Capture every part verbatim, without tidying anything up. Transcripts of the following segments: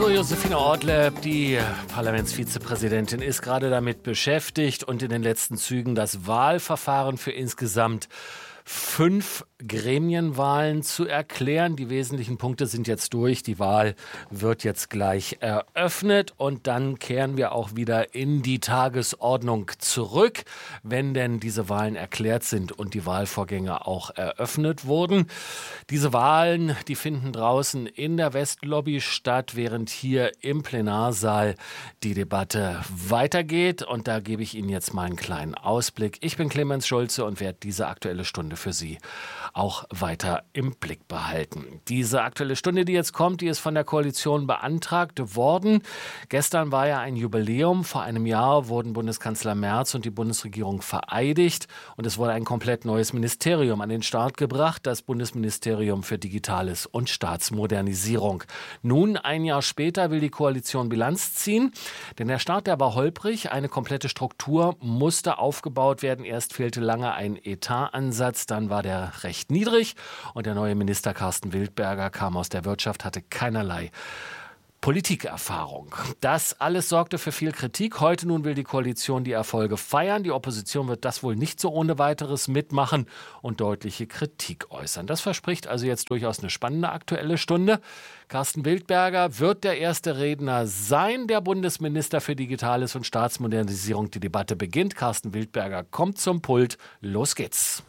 So, Josefine Ortleb, die Parlamentsvizepräsidentin, ist gerade damit beschäftigt und in den letzten Zügen das Wahlverfahren für insgesamt fünf Gremienwahlen zu erklären. Die wesentlichen Punkte sind jetzt durch. Die Wahl wird jetzt gleich eröffnet und dann kehren wir auch wieder in die Tagesordnung zurück, wenn denn diese Wahlen erklärt sind und die Wahlvorgänge auch eröffnet wurden. Diese Wahlen, die finden draußen in der Westlobby statt, während hier im Plenarsaal die Debatte weitergeht. Und da gebe ich Ihnen jetzt mal einen kleinen Ausblick. Ich bin Clemens Schulze und werde diese Aktuelle Stunde für Sie auch weiter im Blick behalten. Diese Aktuelle Stunde, die jetzt kommt, die ist von der Koalition beantragt worden. Gestern war ja ein Jubiläum. Vor einem Jahr wurden Bundeskanzler Merz und die Bundesregierung vereidigt und es wurde ein komplett neues Ministerium an den Start gebracht, das Bundesministerium für Digitales und Staatsmodernisierung. Nun, ein Jahr später, will die Koalition Bilanz ziehen, denn der Start, der war holprig. Eine komplette Struktur musste aufgebaut werden. Erst fehlte lange ein Etatansatz, dann war der recht niedrig und der neue Minister Carsten Wildberger kam aus der Wirtschaft, hatte keinerlei Politikerfahrung. Das alles sorgte für viel Kritik. Heute nun will die Koalition die Erfolge feiern. Die Opposition wird das wohl nicht so ohne weiteres mitmachen und deutliche Kritik äußern. Das verspricht also jetzt durchaus eine spannende Aktuelle Stunde. Carsten Wildberger wird der erste Redner sein, der Bundesminister für Digitales und Staatsmodernisierung. Die Debatte beginnt. Carsten Wildberger kommt zum Pult. Los geht's.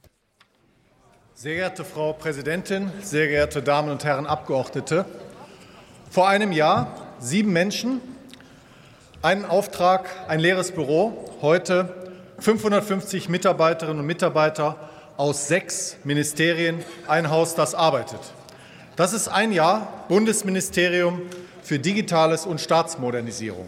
Sehr geehrte Frau Präsidentin, sehr geehrte Damen und Herren Abgeordnete! Vor einem Jahr sieben Menschen, einen Auftrag, ein leeres Büro. Heute fünfhundertfünfzig Mitarbeiterinnen und Mitarbeiter aus sechs Ministerien, ein Haus, das arbeitet. Das ist ein Jahr Bundesministerium für Digitales und Staatsmodernisierung.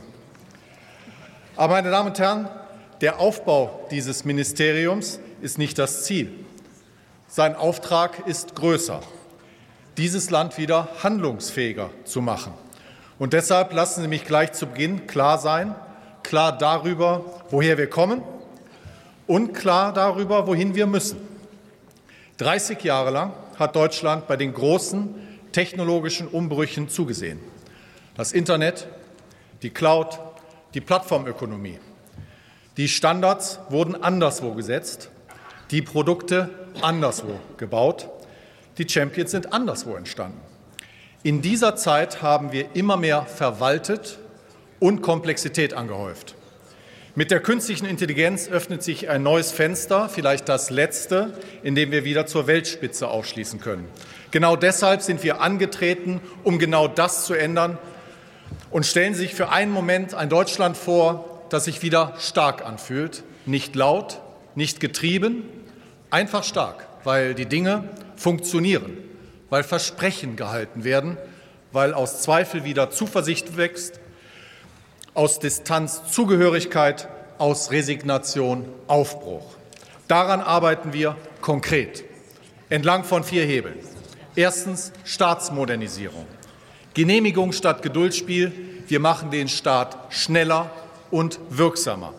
Aber, meine Damen und Herren, der Aufbau dieses Ministeriums ist nicht das Ziel. Sein Auftrag ist größer, dieses Land wieder handlungsfähiger zu machen. Und deshalb lassen Sie mich gleich zu Beginn klar sein, klar darüber, woher wir kommen und klar darüber, wohin wir müssen. dreißig Jahre lang hat Deutschland bei den großen technologischen Umbrüchen zugesehen. Das Internet, die Cloud, die Plattformökonomie. Die Standards wurden anderswo gesetzt, die Produkte anderswo gebaut. Die Champions sind anderswo entstanden. In dieser Zeit haben wir immer mehr verwaltet und Komplexität angehäuft. Mit der künstlichen Intelligenz öffnet sich ein neues Fenster, vielleicht das letzte, in dem wir wieder zur Weltspitze aufschließen können. Genau deshalb sind wir angetreten, um genau das zu ändern, und stellen Sie sich für einen Moment ein Deutschland vor, das sich wieder stark anfühlt, nicht laut, nicht getrieben, einfach stark, weil die Dinge funktionieren, weil Versprechen gehalten werden, weil aus Zweifel wieder Zuversicht wächst, aus Distanz Zugehörigkeit, aus Resignation Aufbruch. Daran arbeiten wir konkret, entlang von vier Hebeln. Erstens Staatsmodernisierung. Genehmigung statt Geduldsspiel. Wir machen den Staat schneller und wirksamer.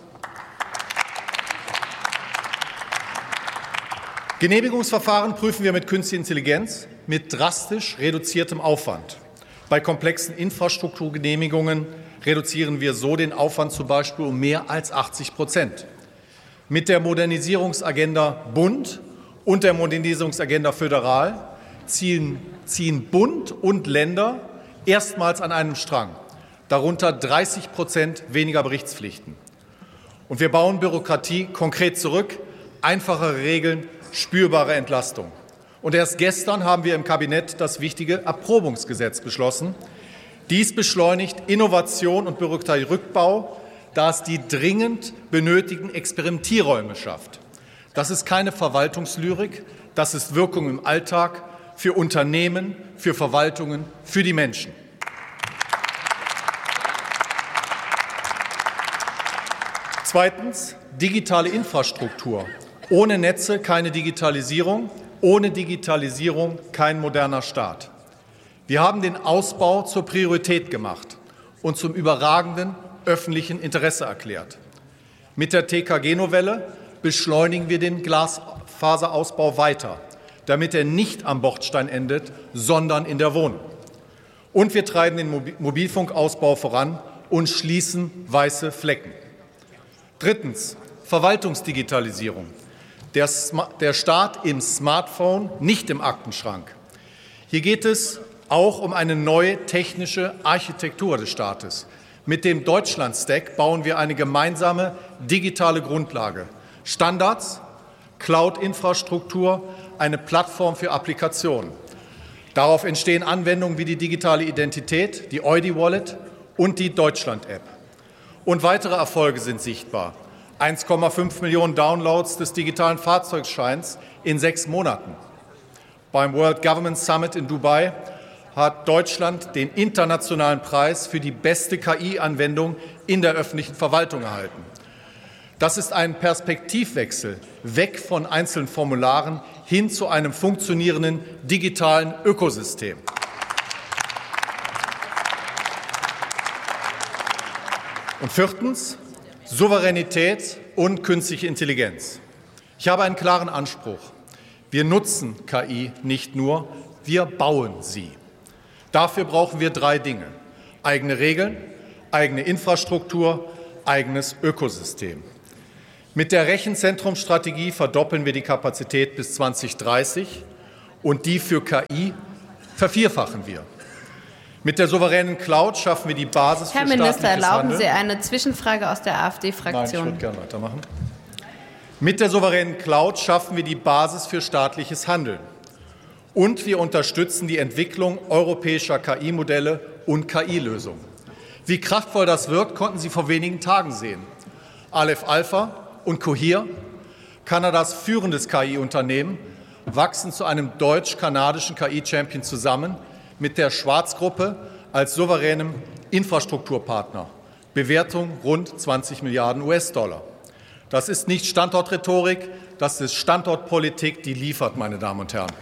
Genehmigungsverfahren prüfen wir mit künstlicher Intelligenz, mit drastisch reduziertem Aufwand. Bei komplexen Infrastrukturgenehmigungen reduzieren wir so den Aufwand zum Beispiel um mehr als achtzig Prozent. Mit der Modernisierungsagenda Bund und der Modernisierungsagenda Föderal ziehen, ziehen Bund und Länder erstmals an einem Strang, darunter dreißig Prozent weniger Berichtspflichten. Und wir bauen Bürokratie konkret zurück, einfachere Regeln, spürbare Entlastung. Und erst gestern haben wir im Kabinett das wichtige Erprobungsgesetz beschlossen. Dies beschleunigt Innovation und Bürokratierückbau, da es die dringend benötigten Experimentierräume schafft. Das ist keine Verwaltungslyrik, das ist Wirkung im Alltag für Unternehmen, für Verwaltungen, für die Menschen. Zweitens, digitale Infrastruktur. Ohne Netze keine Digitalisierung, ohne Digitalisierung kein moderner Staat. Wir haben den Ausbau zur Priorität gemacht und zum überragenden öffentlichen Interesse erklärt. Mit der T K G-Novelle beschleunigen wir den Glasfaserausbau weiter, damit er nicht am Bordstein endet, sondern in der Wohnung. Und wir treiben den Mobilfunkausbau voran und schließen weiße Flecken. Drittens, Verwaltungsdigitalisierung. Der, der Staat im Smartphone, nicht im Aktenschrank. Hier geht es auch um eine neue technische Architektur des Staates. Mit dem Deutschland-Stack bauen wir eine gemeinsame digitale Grundlage. Standards, Cloud-Infrastruktur, eine Plattform für Applikationen. Darauf entstehen Anwendungen wie die digitale Identität, die Eudi-Wallet und die Deutschland-App. Und weitere Erfolge sind sichtbar. eins Komma fünf Millionen Downloads des digitalen Fahrzeugscheins in sechs Monaten. Beim World Government Summit in Dubai hat Deutschland den internationalen Preis für die beste K I-Anwendung in der öffentlichen Verwaltung erhalten. Das ist ein Perspektivwechsel weg von einzelnen Formularen hin zu einem funktionierenden digitalen Ökosystem. Und viertens, Souveränität und künstliche Intelligenz. Ich habe einen klaren Anspruch. Wir nutzen K I nicht nur, wir bauen sie. Dafür brauchen wir drei Dinge: eigene Regeln, eigene Infrastruktur, eigenes Ökosystem. Mit der Rechenzentrumsstrategie verdoppeln wir die Kapazität bis zweitausenddreißig und die für K I vervierfachen wir. Mit der souveränen Cloud schaffen wir die Basis für staatliches Handeln. Herr Minister, erlauben Sie eine Zwischenfrage aus der AfD-Fraktion? Nein, ich würde gerne weitermachen. Mit der souveränen Cloud schaffen wir die Basis für staatliches Handeln. Und wir unterstützen die Entwicklung europäischer K I-Modelle und K I-Lösungen. Wie kraftvoll das wirkt, konnten Sie vor wenigen Tagen sehen. Aleph Alpha und Cohere, Kanadas führendes K I-Unternehmen, wachsen zu einem deutsch-kanadischen K I-Champion zusammen mit der Schwarz-Gruppe als souveränem Infrastrukturpartner. Bewertung rund zwanzig Milliarden U S-Dollar. Das ist nicht Standortrhetorik, das ist Standortpolitik, die liefert, meine Damen und Herren.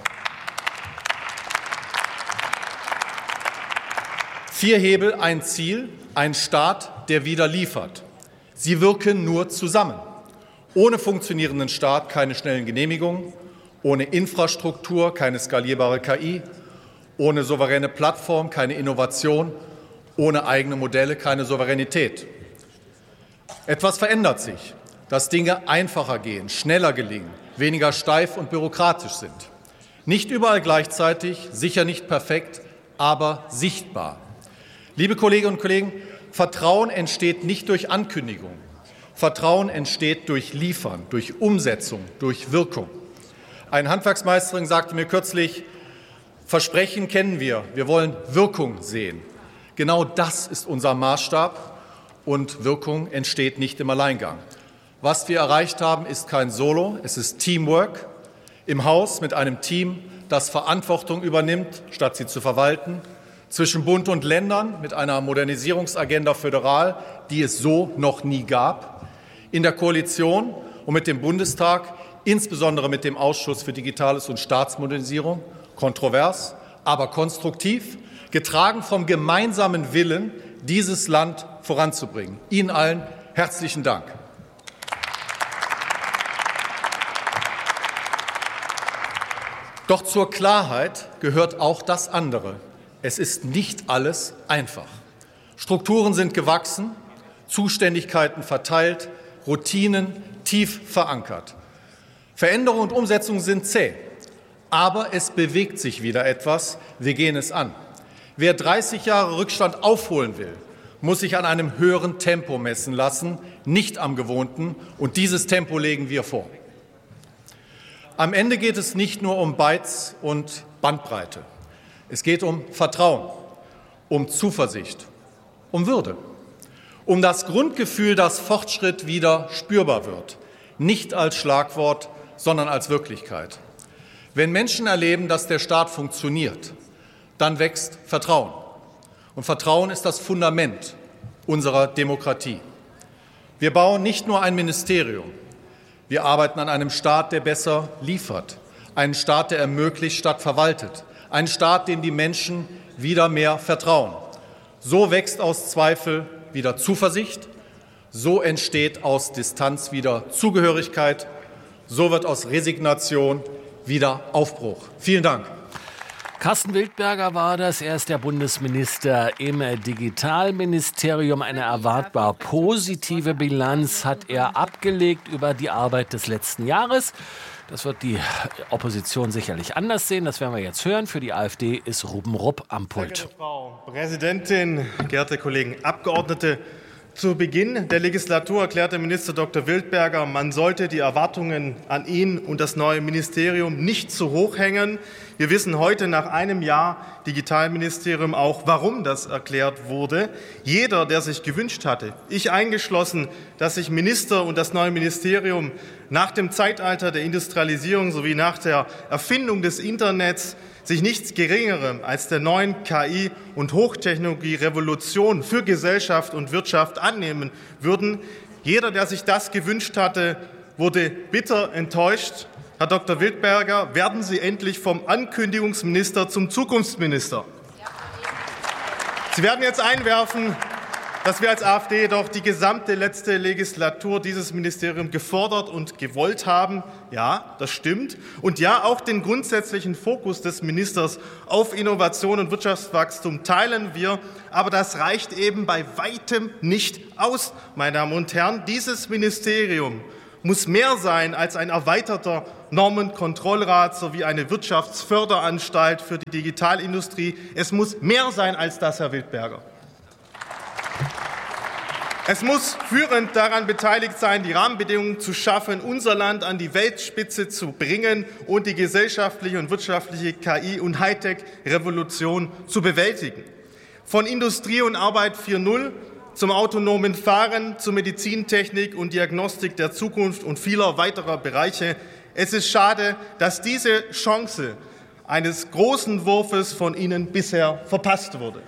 Vier Hebel, ein Ziel, ein Staat, der wieder liefert. Sie wirken nur zusammen. Ohne funktionierenden Staat keine schnellen Genehmigungen, ohne Infrastruktur keine skalierbare K I, ohne souveräne Plattform keine Innovation, ohne eigene Modelle keine Souveränität. Etwas verändert sich, dass Dinge einfacher gehen, schneller gelingen, weniger steif und bürokratisch sind. Nicht überall gleichzeitig, sicher nicht perfekt, aber sichtbar. Liebe Kolleginnen und Kollegen, Vertrauen entsteht nicht durch Ankündigung. Vertrauen entsteht durch Liefern, durch Umsetzung, durch Wirkung. Eine Handwerksmeisterin sagte mir kürzlich: Versprechen kennen wir, wir wollen Wirkung sehen. Genau das ist unser Maßstab, und Wirkung entsteht nicht im Alleingang. Was wir erreicht haben, ist kein Solo, es ist Teamwork im Haus mit einem Team, das Verantwortung übernimmt, statt sie zu verwalten, zwischen Bund und Ländern mit einer Modernisierungsagenda föderal, die es so noch nie gab, in der Koalition und mit dem Bundestag, insbesondere mit dem Ausschuss für Digitales und Staatsmodernisierung, kontrovers, aber konstruktiv, getragen vom gemeinsamen Willen, dieses Land voranzubringen. Ihnen allen herzlichen Dank. Doch zur Klarheit gehört auch das andere. Es ist nicht alles einfach. Strukturen sind gewachsen, Zuständigkeiten verteilt, Routinen tief verankert. Veränderung und Umsetzung sind zäh, aber es bewegt sich wieder etwas. Wir gehen es an. Wer dreißig Jahre Rückstand aufholen will, muss sich an einem höheren Tempo messen lassen, nicht am gewohnten, und dieses Tempo legen wir vor. Am Ende geht es nicht nur um Bytes und Bandbreite. Es geht um Vertrauen, um Zuversicht, um Würde, um das Grundgefühl, dass Fortschritt wieder spürbar wird, nicht als Schlagwort, sondern als Wirklichkeit. Wenn Menschen erleben, dass der Staat funktioniert, dann wächst Vertrauen. Und Vertrauen ist das Fundament unserer Demokratie. Wir bauen nicht nur ein Ministerium, wir arbeiten an einem Staat, der besser liefert, einen Staat, der ermöglicht statt verwaltet, einen Staat, dem die Menschen wieder mehr vertrauen. So wächst aus Zweifel wieder Zuversicht, so entsteht aus Distanz wieder Zugehörigkeit, so wird aus Resignation wieder Aufbruch. Vielen Dank. Carsten Wildberger war das. Er ist der Bundesminister im Digitalministerium. Eine erwartbar positive Bilanz hat er abgelegt über die Arbeit des letzten Jahres. Das wird die Opposition sicherlich anders sehen. Das werden wir jetzt hören. Für die AfD ist Ruben Rupp am Pult. Sehr geehrte Frau Präsidentin, geehrte Kollegen Abgeordnete! Zu Beginn der Legislatur erklärte Minister Doktor Wildberger, man sollte die Erwartungen an ihn und das neue Ministerium nicht zu hoch hängen. Wir wissen heute nach einem Jahr Digitalministerium auch, warum das erklärt wurde. Jeder, der sich gewünscht hatte, ich eingeschlossen, dass sich Minister und das neue Ministerium nach dem Zeitalter der Industrialisierung sowie nach der Erfindung des Internets sich nichts Geringerem als der neuen K I- und Hochtechnologie-Revolution für Gesellschaft und Wirtschaft annehmen würden. Jeder, der sich das gewünscht hatte, wurde bitter enttäuscht. Herr Doktor Wildberger, werden Sie endlich vom Ankündigungsminister zum Zukunftsminister. Sie werden jetzt einwerfen, dass wir als AfD doch die gesamte letzte Legislatur dieses Ministerium gefordert und gewollt haben. Ja, das stimmt. Und ja, auch den grundsätzlichen Fokus des Ministers auf Innovation und Wirtschaftswachstum teilen wir. Aber das reicht eben bei weitem nicht aus, meine Damen und Herren. Dieses Ministerium muss mehr sein als ein erweiterter Normenkontrollrat sowie eine Wirtschaftsförderanstalt für die Digitalindustrie. Es muss mehr sein als das, Herr Wildberger. Es muss führend daran beteiligt sein, die Rahmenbedingungen zu schaffen, unser Land an die Weltspitze zu bringen und die gesellschaftliche und wirtschaftliche K I- und Hightech-Revolution zu bewältigen. Von Industrie und Arbeit vier Punkt null zum autonomen Fahren, zur Medizintechnik und Diagnostik der Zukunft und vieler weiterer Bereiche. Es ist schade, dass diese Chance eines großen Wurfes von Ihnen bisher verpasst wurde.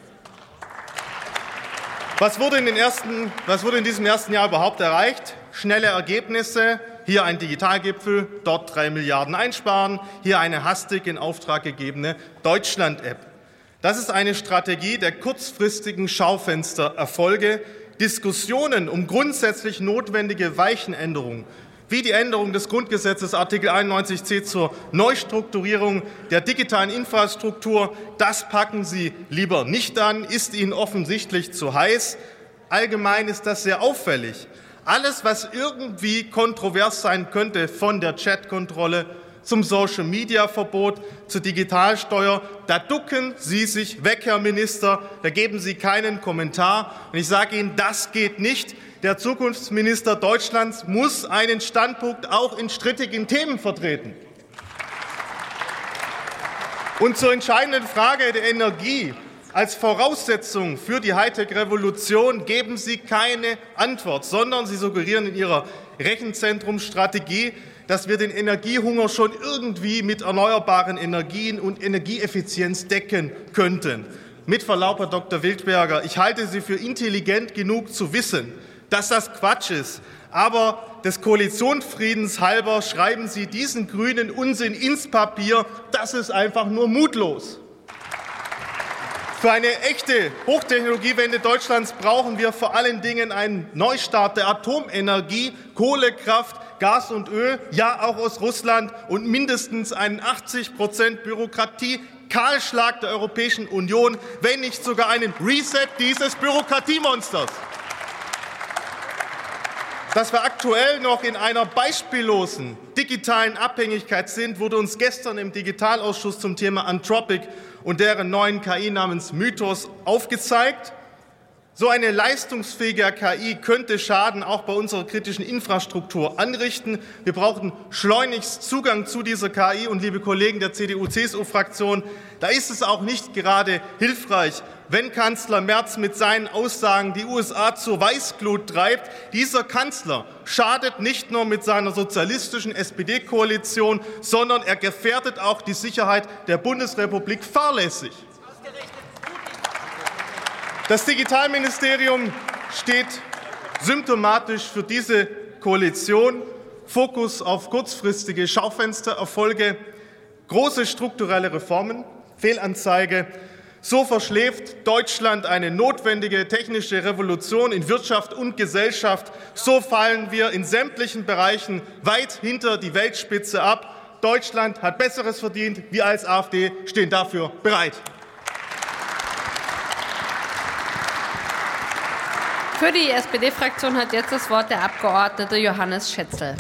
Was wurde in, den ersten, was wurde in diesem ersten Jahr überhaupt erreicht? Schnelle Ergebnisse, hier ein Digitalgipfel, dort drei Milliarden einsparen, hier eine hastig in Auftrag gegebene Deutschland-App. Das ist eine Strategie der kurzfristigen Schaufenstererfolge. Diskussionen um grundsätzlich notwendige Weichenänderungen, wie die Änderung des Grundgesetzes Artikel einundneunzig c zur Neustrukturierung der digitalen Infrastruktur, das packen Sie lieber nicht an, ist Ihnen offensichtlich zu heiß. Allgemein ist das sehr auffällig. Alles, was irgendwie kontrovers sein könnte, von der Chatkontrolle zum Social-Media-Verbot, zur Digitalsteuer, da ducken Sie sich weg, Herr Minister, da geben Sie keinen Kommentar. Und ich sage Ihnen, das geht nicht. Der Zukunftsminister Deutschlands muss einen Standpunkt auch in strittigen Themen vertreten. Und zur entscheidenden Frage der Energie als Voraussetzung für die Hightech-Revolution geben Sie keine Antwort, sondern Sie suggerieren in Ihrer Rechenzentrumstrategie, dass wir den Energiehunger schon irgendwie mit erneuerbaren Energien und Energieeffizienz decken könnten. Mit Verlaub, Herr Doktor Wildberger, ich halte Sie für intelligent genug zu wissen, dass das Quatsch ist. Aber des Koalitionsfriedens halber schreiben Sie diesen grünen Unsinn ins Papier. Das ist einfach nur mutlos. Für eine echte Hochtechnologiewende Deutschlands brauchen wir vor allen Dingen einen Neustart der Atomenergie, Kohlekraft, Gas und Öl, ja auch aus Russland und mindestens einen achtzig Prozent Bürokratie-Kahlschlag der Europäischen Union, wenn nicht sogar einen Reset dieses Bürokratiemonsters. Dass wir aktuell noch in einer beispiellosen digitalen Abhängigkeit sind, wurde uns gestern im Digitalausschuss zum Thema Anthropic und deren neuen K I namens Mythos aufgezeigt. So eine leistungsfähige K I könnte Schaden auch bei unserer kritischen Infrastruktur anrichten. Wir brauchen schleunigst Zugang zu dieser K I. Und liebe Kollegen der C D U-C S U-Fraktion, da ist es auch nicht gerade hilfreich, wenn Kanzler Merz mit seinen Aussagen die U S A zur Weißglut treibt. Dieser Kanzler schadet nicht nur mit seiner sozialistischen S P D-Koalition, sondern er gefährdet auch die Sicherheit der Bundesrepublik fahrlässig. Das Digitalministerium steht symptomatisch für diese Koalition. Fokus auf kurzfristige Schaufenstererfolge, große strukturelle Reformen, Fehlanzeige. So verschläft Deutschland eine notwendige technische Revolution in Wirtschaft und Gesellschaft. So fallen wir in sämtlichen Bereichen weit hinter die Weltspitze ab. Deutschland hat Besseres verdient. Wir als AfD stehen dafür bereit. Für die S P D-Fraktion hat jetzt das Wort der Abgeordnete Johannes Schätzl.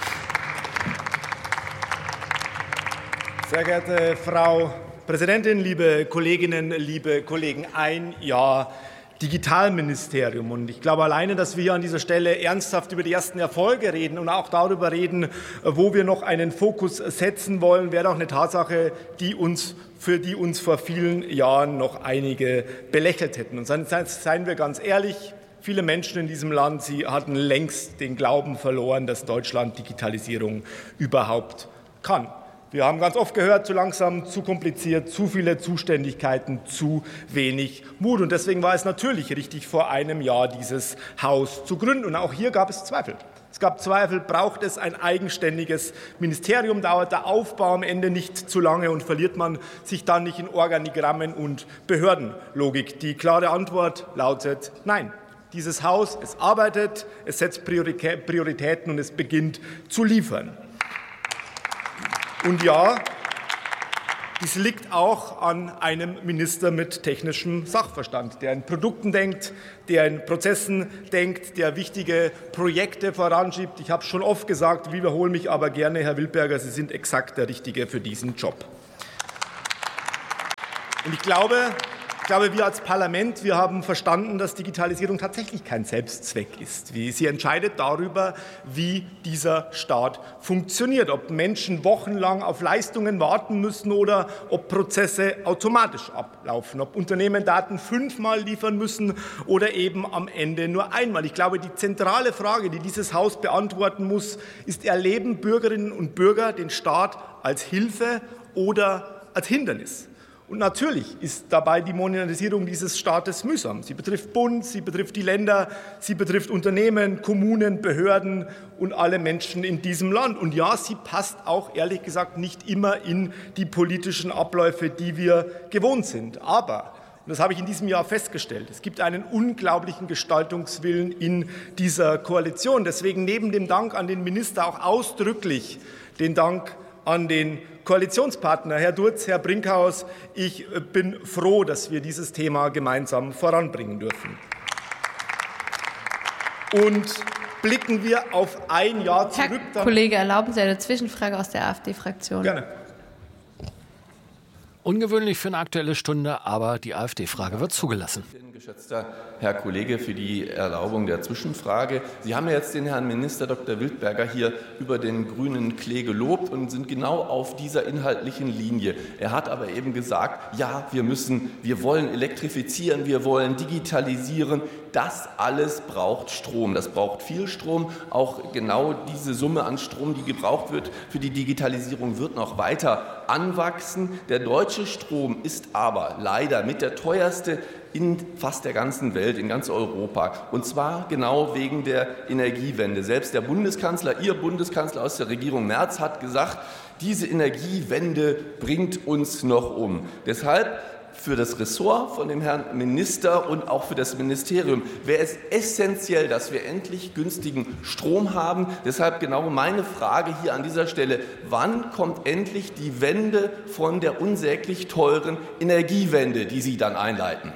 Sehr geehrte Frau Präsidentin, liebe Kolleginnen, liebe Kollegen! Ein Jahr Digitalministerium. Und ich glaube alleine, dass wir hier an dieser Stelle ernsthaft über die ersten Erfolge reden und auch darüber reden, wo wir noch einen Fokus setzen wollen, wäre doch eine Tatsache, die uns, für die uns vor vielen Jahren noch einige belächelt hätten. Und seien wir ganz ehrlich, viele Menschen in diesem Land, sie hatten längst den Glauben verloren, dass Deutschland Digitalisierung überhaupt kann. Wir haben ganz oft gehört, zu langsam, zu kompliziert, zu viele Zuständigkeiten, zu wenig Mut. Und deswegen war es natürlich richtig, vor einem Jahr dieses Haus zu gründen. Und auch hier gab es Zweifel. Es gab Zweifel, braucht es ein eigenständiges Ministerium, dauert der Aufbau am Ende nicht zu lange und verliert man sich dann nicht in Organigrammen und Behördenlogik. Die klare Antwort lautet nein. Dieses Haus, es arbeitet, es setzt Prioritäten und es beginnt zu liefern. Und ja, dies liegt auch an einem Minister mit technischem Sachverstand, der in Produkten denkt, der in Prozessen denkt, der wichtige Projekte voranschiebt. Ich habe es schon oft gesagt, wiederhole mich aber gerne, Herr Wildberger, Sie sind exakt der Richtige für diesen Job. Und ich glaube, Ich glaube, wir als Parlament, wir haben verstanden, dass Digitalisierung tatsächlich kein Selbstzweck ist. Sie entscheidet darüber, wie dieser Staat funktioniert, ob Menschen wochenlang auf Leistungen warten müssen oder ob Prozesse automatisch ablaufen, ob Unternehmen Daten fünfmal liefern müssen oder eben am Ende nur einmal. Ich glaube, die zentrale Frage, die dieses Haus beantworten muss, ist, erleben Bürgerinnen und Bürger den Staat als Hilfe oder als Hindernis? Und natürlich ist dabei die Modernisierung dieses Staates mühsam. Sie betrifft Bund, sie betrifft die Länder, sie betrifft Unternehmen, Kommunen, Behörden und alle Menschen in diesem Land. Und ja, sie passt auch ehrlich gesagt nicht immer in die politischen Abläufe, die wir gewohnt sind. Aber, und das habe ich in diesem Jahr festgestellt, es gibt einen unglaublichen Gestaltungswillen in dieser Koalition. Deswegen neben dem Dank an den Minister auch ausdrücklich den Dank an den Koalitionspartner, Herr Durz, Herr Brinkhaus. Ich bin froh, dass wir dieses Thema gemeinsam voranbringen dürfen. Und blicken wir auf ein Jahr zurück. Herr Kollege, erlauben Sie eine Zwischenfrage aus der AfD-Fraktion? Gerne. Ungewöhnlich für eine Aktuelle Stunde, aber die AfD-Frage wird zugelassen. Geschätzter Herr Kollege, für die Erlaubung der Zwischenfrage. Sie haben ja jetzt den Herrn Minister Doktor Wildberger hier über den grünen Klee gelobt und sind genau auf dieser inhaltlichen Linie. Er hat aber eben gesagt, ja, wir müssen, wir wollen elektrifizieren, wir wollen digitalisieren. Das alles braucht Strom. Das braucht viel Strom. Auch genau diese Summe an Strom, die gebraucht wird für die Digitalisierung, wird noch weiter anwachsen. Der deutsche Strom ist aber leider mit der teuerste in fast der ganzen Welt, in ganz Europa. Und zwar genau wegen der Energiewende. Selbst der Bundeskanzler, Ihr Bundeskanzler aus der Regierung Merz, hat gesagt, diese Energiewende bringt uns noch um. Deshalb für das Ressort von dem Herrn Minister und auch für das Ministerium wäre es essentiell, dass wir endlich günstigen Strom haben. Deshalb genau meine Frage hier an dieser Stelle: Wann kommt endlich die Wende von der unsäglich teuren Energiewende, die Sie dann einleiten?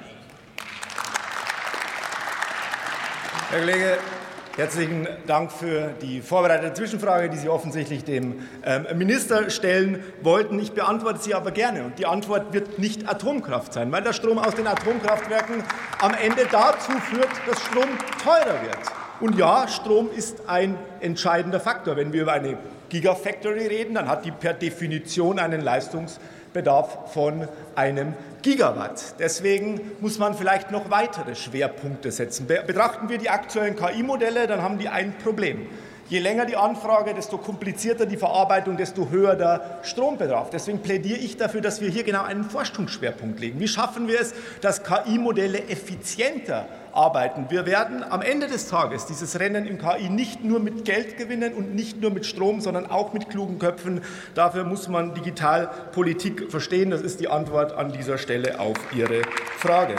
Herr Kollege, herzlichen Dank für die vorbereitete Zwischenfrage, die Sie offensichtlich dem Minister stellen wollten. Ich beantworte sie aber gerne. Und die Antwort wird nicht Atomkraft sein, weil der Strom aus den Atomkraftwerken am Ende dazu führt, dass Strom teurer wird. Und ja, Strom ist ein entscheidender Faktor. Wenn wir über eine Gigafactory reden, dann hat die per Definition einen Leistungsbedarf von einem Gigawatt. Deswegen muss man vielleicht noch weitere Schwerpunkte setzen. Betrachten wir die aktuellen K I-Modelle, dann haben die ein Problem. Je länger die Anfrage, desto komplizierter die Verarbeitung, desto höher der Strombedarf. Deswegen plädiere ich dafür, dass wir hier genau einen Forschungsschwerpunkt legen. Wie schaffen wir es, dass K I-Modelle effizienter arbeiten? Wir werden am Ende des Tages dieses Rennen im K I nicht nur mit Geld gewinnen und nicht nur mit Strom, sondern auch mit klugen Köpfen. Dafür muss man Digitalpolitik verstehen. Das ist die Antwort an dieser Stelle auf Ihre Frage.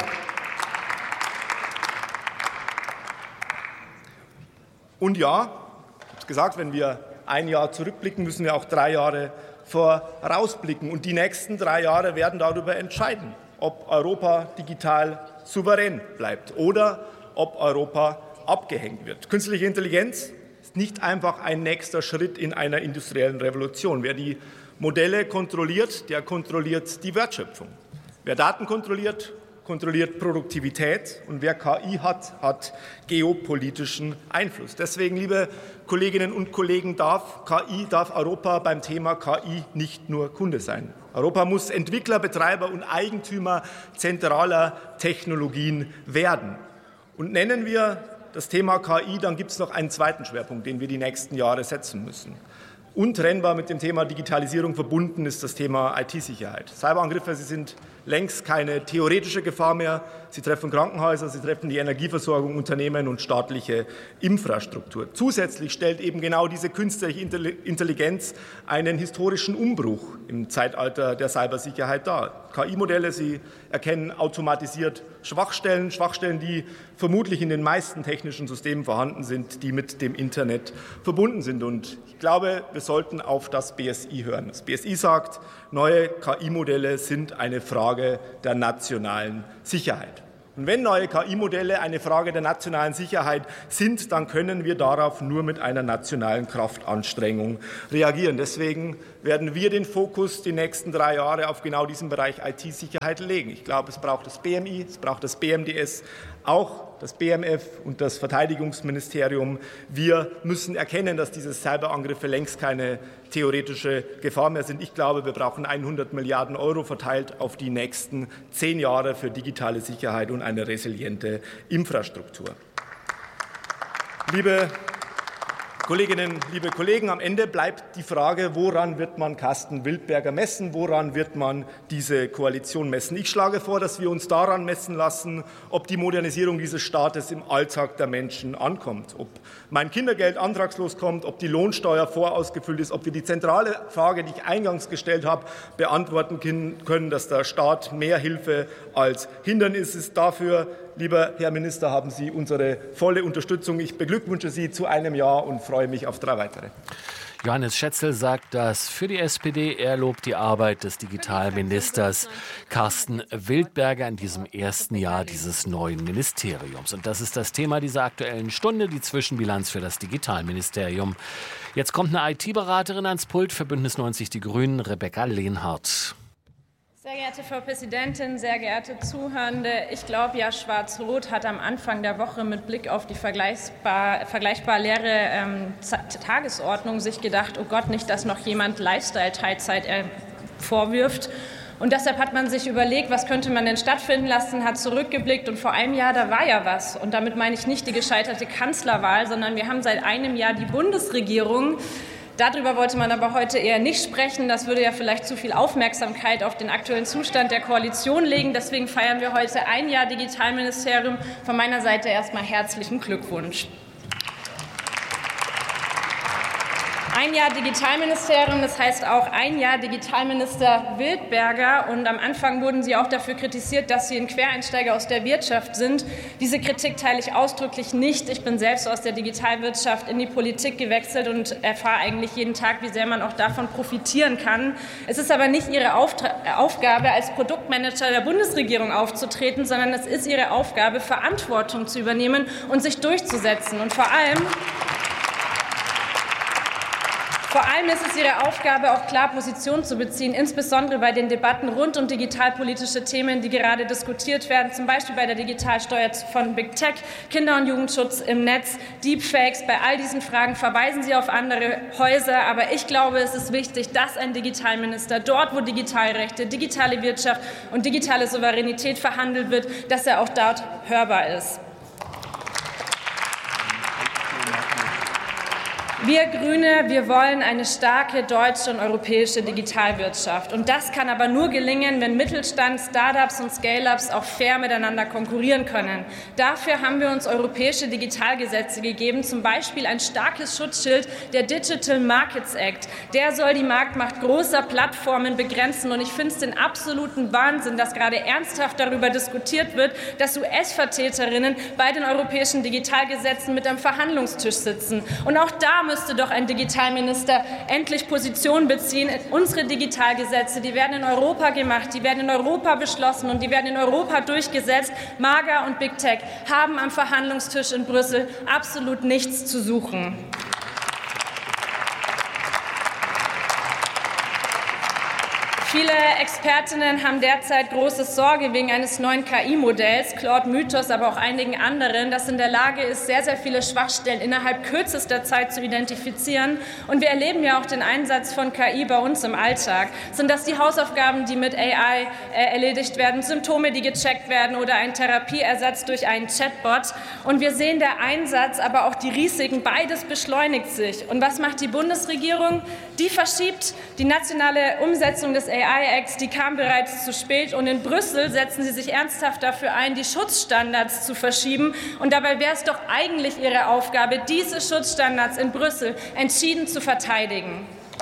Und ja, gesagt, wenn wir ein Jahr zurückblicken, müssen wir auch drei Jahre vorausblicken. Und die nächsten drei Jahre werden darüber entscheiden, ob Europa digital souverän bleibt oder ob Europa abgehängt wird. Künstliche Intelligenz ist nicht einfach ein nächster Schritt in einer industriellen Revolution. Wer die Modelle kontrolliert, der kontrolliert die Wertschöpfung. Wer Daten kontrolliert, kontrolliert Produktivität, und wer K I hat, hat geopolitischen Einfluss. Deswegen, liebe Kolleginnen und Kollegen, darf K I, darf Europa beim Thema K I nicht nur Kunde sein. Europa muss Entwickler, Betreiber und Eigentümer zentraler Technologien werden. Und nennen wir das Thema K I, dann gibt es noch einen zweiten Schwerpunkt, den wir die nächsten Jahre setzen müssen. Untrennbar mit dem Thema Digitalisierung verbunden ist das Thema I T-Sicherheit. Cyberangriffe, sie sind längst keine theoretische Gefahr mehr. Sie treffen Krankenhäuser, sie treffen die Energieversorgung, Unternehmen und staatliche Infrastruktur. Zusätzlich stellt eben genau diese künstliche Intelligenz einen historischen Umbruch im Zeitalter der Cybersicherheit dar. K I-Modelle, sie erkennen automatisiert Schwachstellen, Schwachstellen, die vermutlich in den meisten technischen Systemen vorhanden sind, die mit dem Internet verbunden sind. Und ich glaube, wir sollten auf das B S I hören. Das B S I sagt, neue K I-Modelle sind eine Frage der nationalen Sicherheit. Und wenn neue K I-Modelle eine Frage der nationalen Sicherheit sind, dann können wir darauf nur mit einer nationalen Kraftanstrengung reagieren. Deswegen werden wir den Fokus die nächsten drei Jahre auf genau diesen Bereich I T-Sicherheit legen. Ich glaube, es braucht das B M I, es braucht das B M D S, auch das B M F und das Verteidigungsministerium. Wir müssen erkennen, dass diese Cyberangriffe längst keine theoretische Gefahr mehr sind. Ich glaube, wir brauchen hundert Milliarden Euro verteilt auf die nächsten zehn Jahre für digitale Sicherheit und eine resiliente Infrastruktur. Liebe Kolleginnen, liebe Kollegen, am Ende bleibt die Frage, woran wird man Carsten Wildberger messen, woran wird man diese Koalition messen? Ich schlage vor, dass wir uns daran messen lassen, ob die Modernisierung dieses Staates im Alltag der Menschen ankommt, ob mein Kindergeld antragslos kommt, ob die Lohnsteuer vorausgefüllt ist, ob wir die zentrale Frage, die ich eingangs gestellt habe, beantworten können, dass der Staat mehr Hilfe als Hindernis ist. Dafür, lieber Herr Minister, haben Sie unsere volle Unterstützung. Ich beglückwünsche Sie zu einem Jahr und freue mich auf drei weitere. Johannes Schätzl sagt das für die S P D. Er lobt die Arbeit des Digitalministers Carsten Wildberger in diesem ersten Jahr dieses neuen Ministeriums. Und das ist das Thema dieser Aktuellen Stunde, die Zwischenbilanz für das Digitalministerium. Jetzt kommt eine I T-Beraterin ans Pult für Bündnis neunzig Die Grünen, Rebecca Lehnhardt. Sehr geehrte Frau Präsidentin, sehr geehrte Zuhörende, ich glaube ja, Schwarz-Rot hat am Anfang der Woche mit Blick auf die vergleichbar, vergleichbar leere ähm, Tagesordnung sich gedacht, oh Gott, nicht, dass noch jemand Lifestyle-Teilzeit äh, vorwirft. Und deshalb hat man sich überlegt, was könnte man denn stattfinden lassen, hat zurückgeblickt und vor einem Jahr, da war ja was. Und damit meine ich nicht die gescheiterte Kanzlerwahl, sondern wir haben seit einem Jahr die Bundesregierung. Darüber wollte man aber heute eher nicht sprechen. Das würde ja vielleicht zu viel Aufmerksamkeit auf den aktuellen Zustand der Koalition legen. Deswegen feiern wir heute ein Jahr Digitalministerium. Von meiner Seite erstmal herzlichen Glückwunsch. Ein Jahr Digitalministerium, das heißt auch ein Jahr Digitalminister Wildberger. Und am Anfang wurden Sie auch dafür kritisiert, dass Sie ein Quereinsteiger aus der Wirtschaft sind. Diese Kritik teile ich ausdrücklich nicht. Ich bin selbst aus der Digitalwirtschaft in die Politik gewechselt und erfahre eigentlich jeden Tag, wie sehr man auch davon profitieren kann. Es ist aber nicht Ihre Auftra- Aufgabe, als Produktmanager der Bundesregierung aufzutreten, sondern es ist Ihre Aufgabe, Verantwortung zu übernehmen und sich durchzusetzen. Und vor allem Vor allem ist es Ihre Aufgabe, auch klar Position zu beziehen, insbesondere bei den Debatten rund um digitalpolitische Themen, die gerade diskutiert werden, zum Beispiel bei der Digitalsteuer von Big Tech, Kinder- und Jugendschutz im Netz, Deepfakes. Bei all diesen Fragen verweisen Sie auf andere Häuser. Aber ich glaube, es ist wichtig, dass ein Digitalminister dort, wo Digitalrechte, digitale Wirtschaft und digitale Souveränität verhandelt wird, dass er auch dort hörbar ist. Wir Grüne, wir wollen eine starke deutsche und europäische Digitalwirtschaft. Und das kann aber nur gelingen, wenn Mittelstand, Start-ups und Scale-ups auch fair miteinander konkurrieren können. Dafür haben wir uns europäische Digitalgesetze gegeben, zum Beispiel ein starkes Schutzschild, der Digital Markets Act. Der soll die Marktmacht großer Plattformen begrenzen. Und ich finde es den absoluten Wahnsinn, dass gerade ernsthaft darüber diskutiert wird, dass U S-Vertreterinnen bei den europäischen Digitalgesetzen mit am Verhandlungstisch sitzen. Und auch da müsste doch ein Digitalminister endlich Position beziehen. Unsere Digitalgesetze, die werden in Europa gemacht, die werden in Europa beschlossen und die werden in Europa durchgesetzt. MAGA und Big Tech haben am Verhandlungstisch in Brüssel absolut nichts zu suchen. Viele Expertinnen haben derzeit große Sorge wegen eines neuen K I-Modells, Claude Mythos, aber auch einigen anderen, das in der Lage ist, sehr, sehr viele Schwachstellen innerhalb kürzester Zeit zu identifizieren. Und wir erleben ja auch den Einsatz von K I bei uns im Alltag. Sind das die Hausaufgaben, die mit A I äh, erledigt werden, Symptome, die gecheckt werden oder ein Therapieersatz durch einen Chatbot? Und wir sehen der Einsatz, aber auch die Risiken, beides beschleunigt sich. Und was macht die Bundesregierung? Die verschiebt die nationale Umsetzung des A I-Acts, die kam bereits zu spät. Und in Brüssel setzen sie sich ernsthaft dafür ein, die Schutzstandards zu verschieben. Und dabei wäre es doch eigentlich ihre Aufgabe, diese Schutzstandards in Brüssel entschieden zu verteidigen.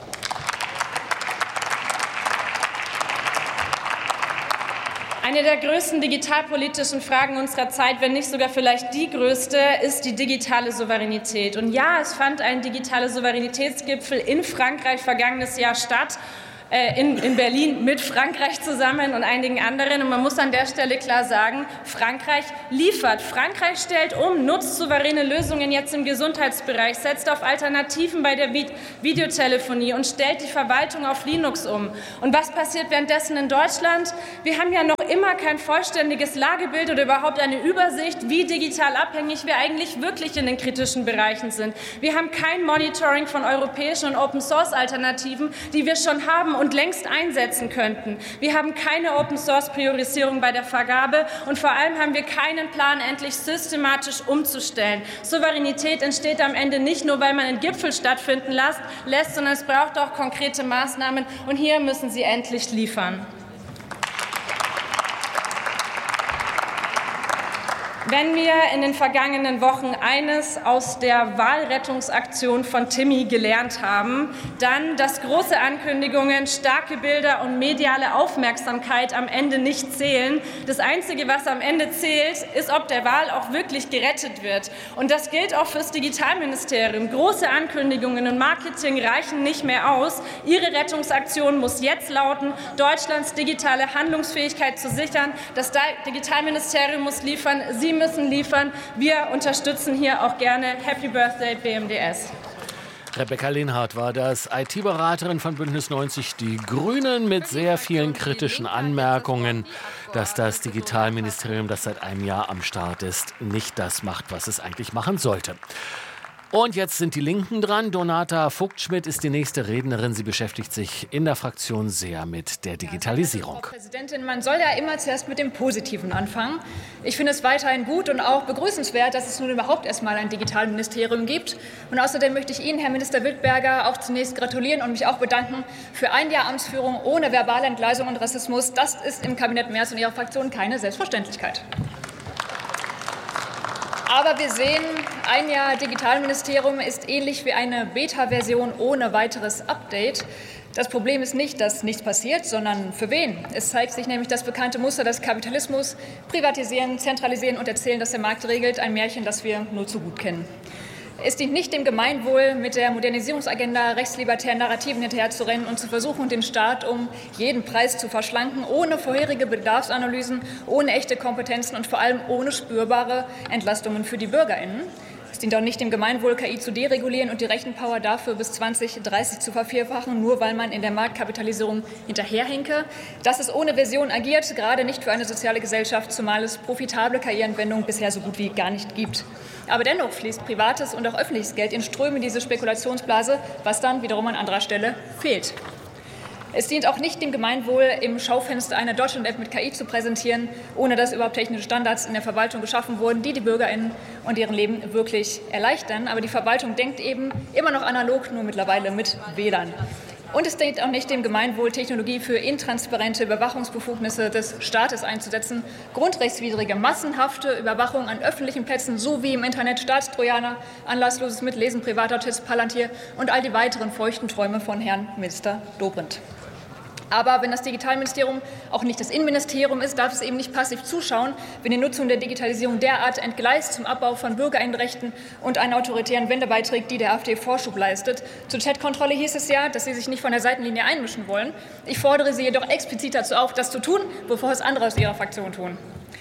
Eine der größten digitalpolitischen Fragen unserer Zeit, wenn nicht sogar vielleicht die größte, ist die digitale Souveränität. Und ja, es fand ein digitaler Souveränitätsgipfel in Frankreich vergangenes Jahr statt. In, in Berlin mit Frankreich zusammen und einigen anderen. Und man muss an der Stelle klar sagen, Frankreich liefert. Frankreich stellt um, nutzt souveräne Lösungen jetzt im Gesundheitsbereich, setzt auf Alternativen bei der Videotelefonie und stellt die Verwaltung auf Linux um. Und was passiert währenddessen in Deutschland? Wir haben ja noch immer kein vollständiges Lagebild oder überhaupt eine Übersicht, wie digital abhängig wir eigentlich wirklich in den kritischen Bereichen sind. Wir haben kein Monitoring von europäischen und Open-Source-Alternativen, die wir schon haben und längst einsetzen könnten. Wir haben keine Open-Source-Priorisierung bei der Vergabe und vor allem haben wir keinen Plan, endlich systematisch umzustellen. Souveränität entsteht am Ende nicht nur, weil man einen Gipfel stattfinden lässt, sondern es braucht auch konkrete Maßnahmen und hier müssen Sie endlich liefern. Wenn wir in den vergangenen Wochen eines aus der Wahlrettungsaktion von Timmy gelernt haben, dann, dass große Ankündigungen, starke Bilder und mediale Aufmerksamkeit am Ende nicht zählen. Das Einzige, was am Ende zählt, ist, ob der Wahl auch wirklich gerettet wird. Und das gilt auch fürs Digitalministerium. Große Ankündigungen und Marketing reichen nicht mehr aus. Ihre Rettungsaktion muss jetzt lauten, Deutschlands digitale Handlungsfähigkeit zu sichern. Das Digitalministerium muss liefern. Sie müssen liefern. Wir unterstützen hier auch gerne. Happy Birthday B M D S. Rebecca Lehnhardt war das, I T-Beraterin von Bündnis neunzig Die Grünen, mit sehr vielen kritischen Anmerkungen, dass das Digitalministerium, das seit einem Jahr am Start ist, nicht das macht, was es eigentlich machen sollte. Und jetzt sind die Linken dran. Donata Vogt-Schmidt ist die nächste Rednerin. Sie beschäftigt sich in der Fraktion sehr mit der Digitalisierung. Frau Präsidentin, man soll ja immer zuerst mit dem Positiven anfangen. Ich finde es weiterhin gut und auch begrüßenswert, dass es nun überhaupt erst mal ein Digitalministerium gibt. Und außerdem möchte ich Ihnen, Herr Minister Wildberger, auch zunächst gratulieren und mich auch bedanken für ein Jahr Amtsführung ohne verbale Entgleisung und Rassismus. Das ist im Kabinett Merz und Ihrer Fraktion keine Selbstverständlichkeit. Aber wir sehen, ein Jahr Digitalministerium ist ähnlich wie eine Beta-Version ohne weiteres Update. Das Problem ist nicht, dass nichts passiert, sondern für wen. Es zeigt sich nämlich das bekannte Muster des Kapitalismus: Privatisieren, zentralisieren und erzählen, dass der Markt regelt. Ein Märchen, das wir nur zu gut kennen. Es dient nicht dem Gemeinwohl, mit der Modernisierungsagenda rechtslibertären Narrativen hinterherzurennen und zu versuchen, den Staat um jeden Preis zu verschlanken, ohne vorherige Bedarfsanalysen, ohne echte Kompetenzen und vor allem ohne spürbare Entlastungen für die BürgerInnen. Es dient auch nicht dem Gemeinwohl, K I zu deregulieren und die Rechenpower dafür bis zwanzig dreißig zu vervierfachen, nur weil man in der Marktkapitalisierung hinterherhinke. Dass es ohne Vision agiert, gerade nicht für eine soziale Gesellschaft, zumal es profitable K I-Anwendungen bisher so gut wie gar nicht gibt. Aber dennoch fließt privates und auch öffentliches Geld in Ströme in diese Spekulationsblase, was dann wiederum an anderer Stelle fehlt. Es dient auch nicht dem Gemeinwohl, im Schaufenster eine Deutschland-App mit K I zu präsentieren, ohne dass überhaupt technische Standards in der Verwaltung geschaffen wurden, die die BürgerInnen und deren Leben wirklich erleichtern. Aber die Verwaltung denkt eben immer noch analog, nur mittlerweile mit W L A N. Und es dient auch nicht dem Gemeinwohl, Technologie für intransparente Überwachungsbefugnisse des Staates einzusetzen, grundrechtswidrige, massenhafte Überwachung an öffentlichen Plätzen sowie im Internet, Staatstrojaner, anlassloses Mitlesen privater Tipps, Palantir und all die weiteren feuchten Träume von Herrn Minister Dobrindt. Aber wenn das Digitalministerium auch nicht das Innenministerium ist, darf es eben nicht passiv zuschauen, wenn die Nutzung der Digitalisierung derart entgleist zum Abbau von Bürgerinnenrechten und einen autoritären Wende beiträgt, die der AfD Vorschub leistet. Zur Chatkontrolle hieß es ja, dass sie sich nicht von der Seitenlinie einmischen wollen. Ich fordere Sie jedoch explizit dazu auf, das zu tun, bevor es andere aus Ihrer Fraktion tun.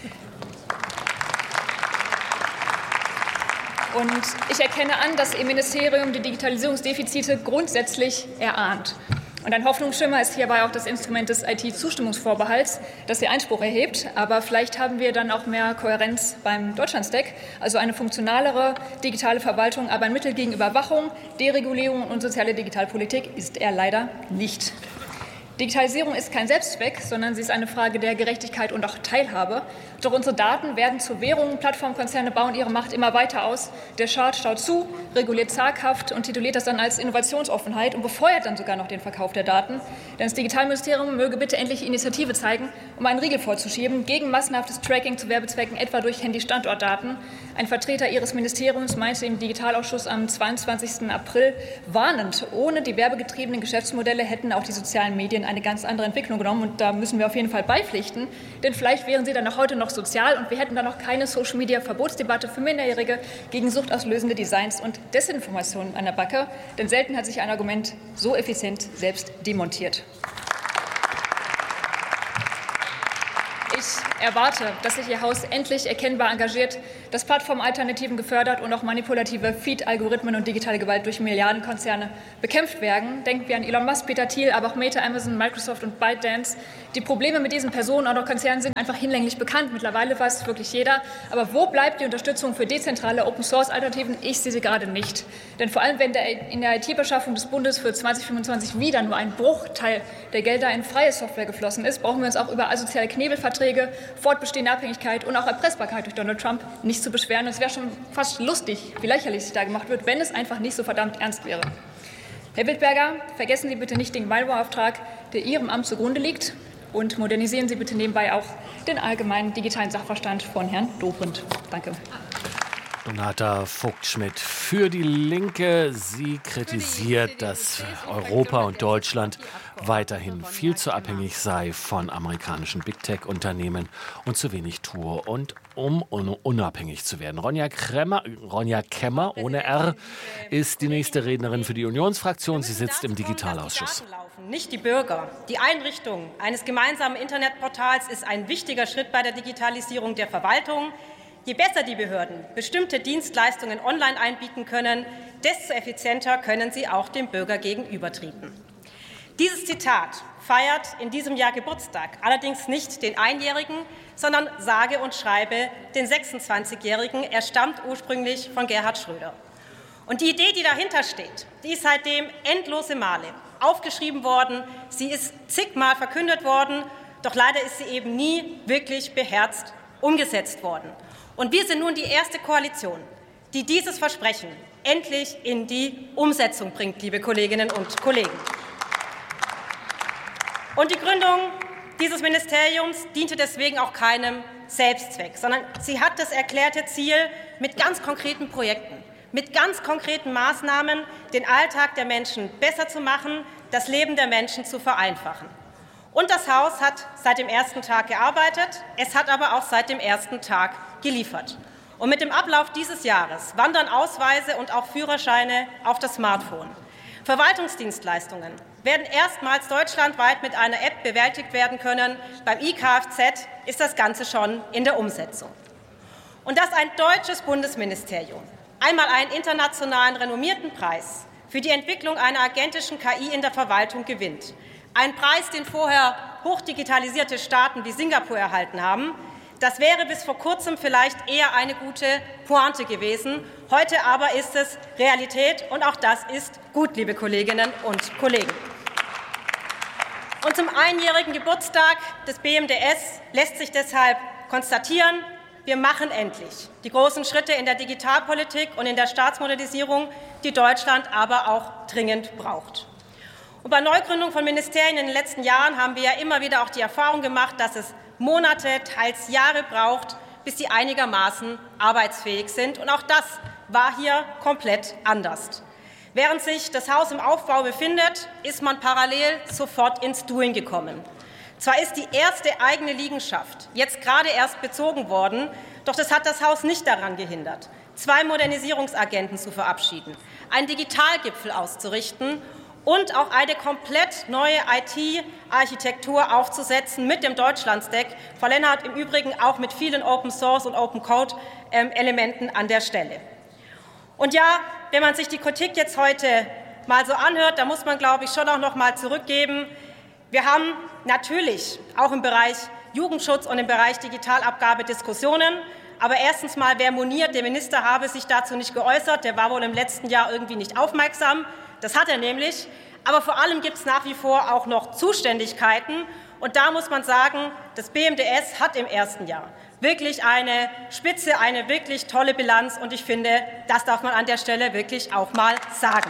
Und ich erkenne an, dass Ihr Ministerium die Digitalisierungsdefizite grundsätzlich erahnt. Und ein Hoffnungsschimmer ist hierbei auch das Instrument des I T-Zustimmungsvorbehalts, das Ihr Einspruch erhebt. Aber vielleicht haben wir dann auch mehr Kohärenz beim Deutschlandstack, also eine funktionalere digitale Verwaltung. Aber ein Mittel gegen Überwachung, Deregulierung und soziale Digitalpolitik ist er leider nicht. Digitalisierung ist kein Selbstzweck, sondern sie ist eine Frage der Gerechtigkeit und auch Teilhabe. Doch unsere Daten werden zu Währungen, Plattformkonzerne bauen ihre Macht immer weiter aus. Der Staat schaut zu, reguliert zaghaft und tituliert das dann als Innovationsoffenheit und befeuert dann sogar noch den Verkauf der Daten. Denn das Digitalministerium möge bitte endlich Initiative zeigen, um einen Riegel vorzuschieben gegen massenhaftes Tracking zu Werbezwecken, etwa durch Handy-Standortdaten. Ein Vertreter Ihres Ministeriums meinte im Digitalausschuss am zweiundzwanzigsten April warnend, ohne die werbegetriebenen Geschäftsmodelle hätten auch die sozialen Medien eine ganz andere Entwicklung genommen. Und da müssen wir auf jeden Fall beipflichten, denn vielleicht wären sie dann auch heute noch sozial und wir hätten dann noch keine Social-Media-Verbotsdebatte für Minderjährige gegen suchtauslösende Designs und Desinformationen an der Backe. Denn selten hat sich ein Argument so effizient selbst demontiert. Ich erwarte, dass sich Ihr Haus endlich erkennbar engagiert, dass Plattformalternativen gefördert und auch manipulative Feed-Algorithmen und digitale Gewalt durch Milliardenkonzerne bekämpft werden. Denken wir an Elon Musk, Peter Thiel, aber auch Meta, Amazon, Microsoft und ByteDance. Die Probleme mit diesen Personen und auch Konzernen sind einfach hinlänglich bekannt. Mittlerweile weiß es wirklich jeder. Aber wo bleibt die Unterstützung für dezentrale Open-Source-Alternativen? Ich sehe sie gerade nicht. Denn vor allem, wenn der, in der I T-Beschaffung des Bundes für zweitausendfünfundzwanzig wieder nur ein Bruchteil der Gelder in freie Software geflossen ist, brauchen wir uns auch über asoziale Knebelverträge, fortbestehende Abhängigkeit und auch Erpressbarkeit durch Donald Trump nicht zu beschweren. Es wäre schon fast lustig, wie lächerlich sich da gemacht wird, wenn es einfach nicht so verdammt ernst wäre. Herr Wildberger, vergessen Sie bitte nicht den Malware-Auftrag, der Ihrem Amt zugrunde liegt, und modernisieren Sie bitte nebenbei auch den allgemeinen digitalen Sachverstand von Herrn Dobrindt. Danke. Donata Vogt-Schmidt für die Linke. Sie kritisiert, dass Europa und Deutschland weiterhin viel zu abhängig sei von amerikanischen Big-Tech-Unternehmen und zu wenig tue, und um unabhängig zu werden. Ronja Kremmer, Ronja Kemmer ohne R ist die nächste Rednerin für die Unionsfraktion. Sie sitzt im Digitalausschuss. Nicht die Bürger. Die Einrichtung eines gemeinsamen Internetportals ist ein wichtiger Schritt bei der Digitalisierung der Verwaltung. Je besser die Behörden bestimmte Dienstleistungen online einbieten können, desto effizienter können sie auch dem Bürger gegenübertreten. Dieses Zitat feiert in diesem Jahr Geburtstag, allerdings nicht den Einjährigen, sondern sage und schreibe den sechsundzwanzigjährigen. Er stammt ursprünglich von Gerhard Schröder. Und die Idee, die dahinter steht, die ist seitdem endlose Male aufgeschrieben worden. Sie ist zigmal verkündet worden, doch leider ist sie eben nie wirklich beherzt umgesetzt worden. Und wir sind nun die erste Koalition, die dieses Versprechen endlich in die Umsetzung bringt, liebe Kolleginnen und Kollegen. Und die Gründung dieses Ministeriums diente deswegen auch keinem Selbstzweck, sondern sie hat das erklärte Ziel, mit ganz konkreten Projekten, mit ganz konkreten Maßnahmen den Alltag der Menschen besser zu machen, das Leben der Menschen zu vereinfachen. Und das Haus hat seit dem ersten Tag gearbeitet, es hat aber auch seit dem ersten Tag geliefert. Und mit dem Ablauf dieses Jahres wandern Ausweise und auch Führerscheine auf das Smartphone. Verwaltungsdienstleistungen werden erstmals deutschlandweit mit einer App bewältigt werden können. Beim I K F Z ist das Ganze schon in der Umsetzung. Und dass ein deutsches Bundesministerium einmal einen internationalen renommierten Preis für die Entwicklung einer agentischen K I in der Verwaltung gewinnt, ein Preis, den vorher hochdigitalisierte Staaten wie Singapur erhalten haben, das wäre bis vor kurzem vielleicht eher eine gute Pointe gewesen. Heute aber ist es Realität, und auch das ist gut, liebe Kolleginnen und Kollegen. Und zum einjährigen Geburtstag des B M D S lässt sich deshalb konstatieren, wir machen endlich die großen Schritte in der Digitalpolitik und in der Staatsmodernisierung, die Deutschland aber auch dringend braucht. Und bei Neugründung von Ministerien in den letzten Jahren haben wir ja immer wieder auch die Erfahrung gemacht, dass es Monate, teils Jahre braucht, bis sie einigermaßen arbeitsfähig sind. Und auch das war hier komplett anders. Während sich das Haus im Aufbau befindet, ist man parallel sofort ins Doing gekommen. Zwar ist die erste eigene Liegenschaft jetzt gerade erst bezogen worden, doch das hat das Haus nicht daran gehindert, zwei Modernisierungsagenten zu verabschieden, einen Digitalgipfel auszurichten und auch eine komplett neue I T-Architektur aufzusetzen mit dem Deutschland-Stack. Frau Lennart, im Übrigen auch mit vielen Open-Source- und Open-Code-Elementen an der Stelle. Und ja, wenn man sich die Kritik jetzt heute mal so anhört, da muss man, glaube ich, schon auch noch mal zurückgeben. Wir haben natürlich auch im Bereich Jugendschutz und im Bereich Digitalabgabe Diskussionen. Aber erstens mal, wer moniert, der Minister habe sich dazu nicht geäußert, der war wohl im letzten Jahr irgendwie nicht aufmerksam. Das hat er nämlich. Aber vor allem gibt es nach wie vor auch noch Zuständigkeiten. Und da muss man sagen, das B M D S hat im ersten Jahr wirklich eine Spitze, eine wirklich tolle Bilanz. Und ich finde, das darf man an der Stelle wirklich auch mal sagen.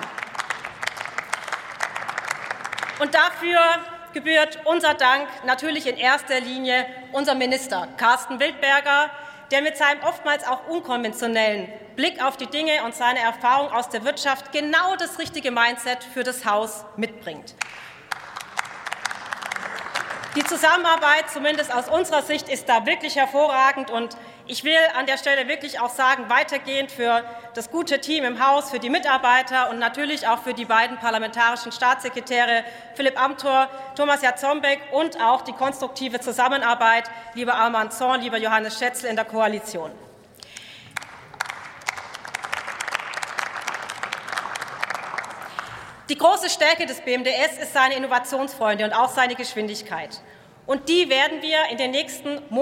Und dafür gebührt unser Dank natürlich in erster Linie unserem Minister Carsten Wildberger, der mit seinem oftmals auch unkonventionellen Blick auf die Dinge und seine Erfahrung aus der Wirtschaft genau das richtige Mindset für das Haus mitbringt. Die Zusammenarbeit, zumindest aus unserer Sicht, ist da wirklich hervorragend. Und ich will an der Stelle wirklich auch sagen, weitergehend für das gute Team im Haus, für die Mitarbeiter und natürlich auch für die beiden parlamentarischen Staatssekretäre Philipp Amthor, Thomas Jarzombeck und auch die konstruktive Zusammenarbeit, lieber Armand Zorn, lieber Johannes Schätzl in der Koalition. Die große Stärke des B M D S ist seine Innovationsfreude und auch seine Geschwindigkeit. Und die werden wir in den nächsten Monaten